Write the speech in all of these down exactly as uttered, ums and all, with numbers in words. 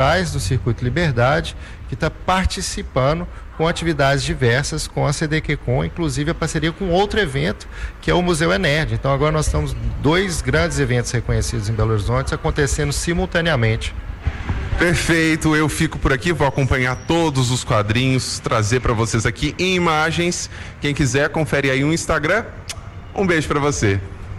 do Circuito Liberdade, que está participando com atividades diversas com a C D Q Com, inclusive a parceria com outro evento, que é o Museu Enerd. Então agora nós estamos dois grandes eventos reconhecidos em Belo Horizonte acontecendo simultaneamente. Perfeito, eu fico por aqui, vou acompanhar todos os quadrinhos, trazer para vocês aqui em imagens. Quem quiser, confere aí no Instagram. Um beijo para você.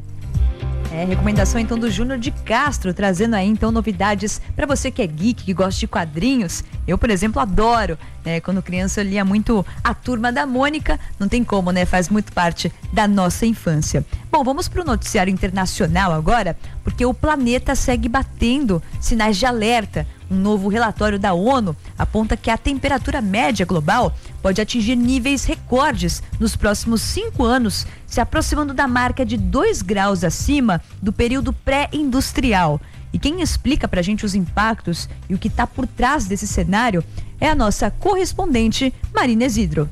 É, recomendação então do Júnior de Castro, trazendo aí então novidades para você que é geek, que gosta de quadrinhos. Eu, por exemplo, adoro, né? Quando criança eu lia muito A Turma da Mônica, não tem como, né? Faz muito parte da nossa infância. Bom, vamos para o noticiário internacional agora, porque o planeta segue batendo sinais de alerta. Um novo relatório da ONU aponta que a temperatura média global pode atingir níveis recordes nos próximos cinco anos, se aproximando da marca de dois graus acima do período pré-industrial. E quem explica pra gente os impactos e o que está por trás desse cenário é a nossa correspondente Marina Isidro.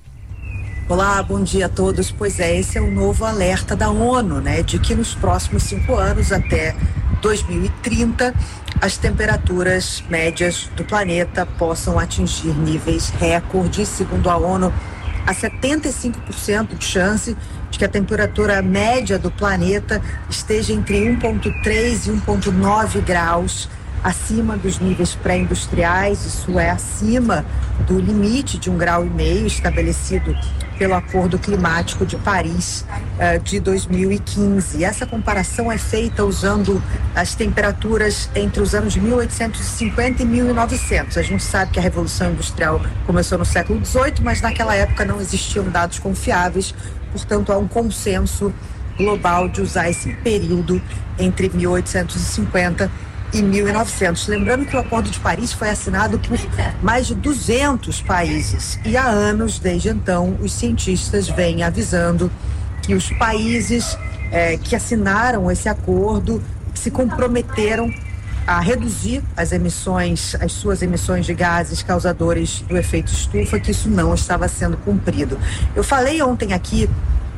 Olá, bom dia a todos. Pois é, esse é o novo alerta da ONU, né, de que nos próximos cinco anos, até dois mil e trinta, as temperaturas médias do planeta possam atingir níveis recordes. Segundo a ONU, há setenta e cinco por cento de chance de que a temperatura média do planeta esteja entre um vírgula três e um vírgula nove graus acima dos níveis pré-industriais. Isso é acima do limite de um grau e meio estabelecido pelo Acordo Climático de Paris uh, de dois mil e quinze. E essa comparação é feita usando as temperaturas entre os anos mil oitocentos e cinquenta e mil e novecentos. A gente sabe que a Revolução Industrial começou no século dezoito, mas naquela época não existiam dados confiáveis, portanto há um consenso global de usar esse período entre mil oitocentos e cinquenta e mil e novecentos. Lembrando que o Acordo de Paris foi assinado por mais de duzentos países e há anos, desde então, os cientistas vêm avisando que os países eh, que assinaram esse acordo se comprometeram a reduzir as emissões, as suas emissões de gases causadores do efeito estufa, que isso não estava sendo cumprido. Eu falei ontem aqui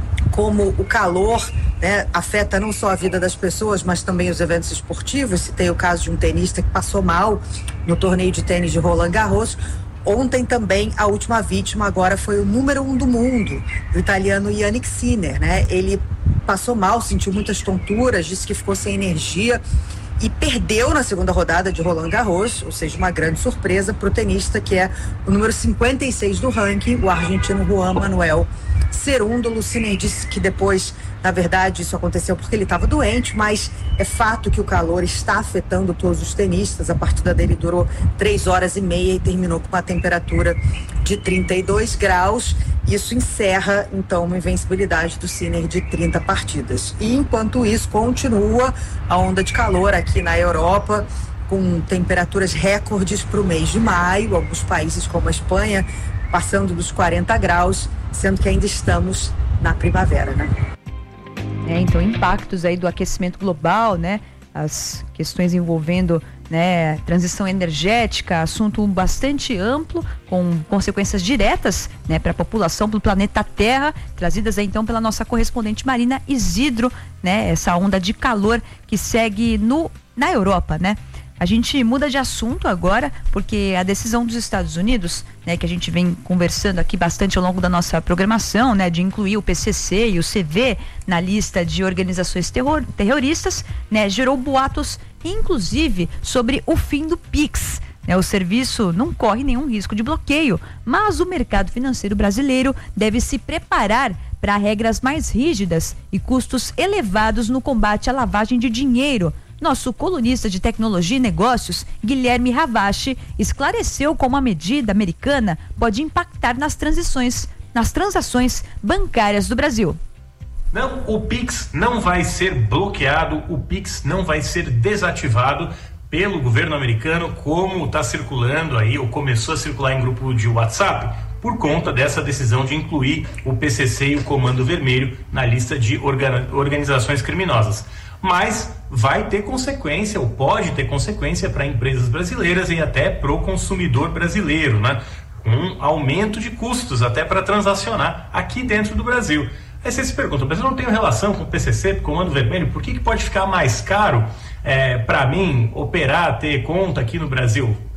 como o calor, né, afeta não só a vida das pessoas, mas também os eventos esportivos. Citei o caso de um tenista que passou mal no torneio de tênis de Roland Garros. Ontem também a última vítima agora foi o número um do mundo, o italiano Yannick Sinner, né? Ele passou mal, sentiu muitas tonturas, disse que ficou sem energia e perdeu na segunda rodada de Roland Garros, ou seja, uma grande surpresa para o tenista que é o número cinquenta e seis do ranking, o argentino Juan Manuel Cerúndolo. Sinner disse que depois, na verdade, isso aconteceu porque ele estava doente, mas é fato que o calor está afetando todos os tenistas. A partida dele durou três horas e meia e terminou com uma temperatura de trinta e dois graus. Isso encerra, então, uma invencibilidade do Sinner de trinta partidas. E, enquanto isso, continua a onda de calor aqui na Europa, com temperaturas recordes para o mês de maio. Alguns países, como a Espanha, passando dos quarenta graus, sendo que ainda estamos na primavera, né? É, então, impactos aí do aquecimento global, né? As questões envolvendo, né, transição energética, assunto bastante amplo, com consequências diretas, né, para a população, para o planeta Terra, trazidas aí, então pela nossa correspondente Marina Isidro, né? Essa onda de calor que segue no, na Europa, né? A gente muda de assunto agora, porque a decisão dos Estados Unidos, né, que a gente vem conversando aqui bastante ao longo da nossa programação, né, de incluir o P C C e o C V na lista de organizações terror, terroristas, né, gerou boatos, inclusive, sobre o fim do Pix. Né, o serviço não corre nenhum risco de bloqueio, mas o mercado financeiro brasileiro deve se preparar para regras mais rígidas e custos elevados no combate à lavagem de dinheiro. Nosso colunista de tecnologia e negócios, Guilherme Ravache, esclareceu como a medida americana pode impactar nas transições, nas transações bancárias do Brasil. Não, o Pix não vai ser bloqueado, o Pix não vai ser desativado pelo governo americano, como está circulando aí, ou começou a circular em grupo de WhatsApp, por conta dessa decisão de incluir o P C C e o Comando Vermelho na lista de orga- organizações criminosas. Mas vai ter consequência, ou pode ter consequência para empresas brasileiras e até para o consumidor brasileiro, né? Um aumento de custos até para transacionar aqui dentro do Brasil. Aí você se pergunta, mas eu não tenho relação com o P C C, com o Comando Vermelho, por que que pode ficar mais caro É, para mim, operar, ter conta aqui no Brasil,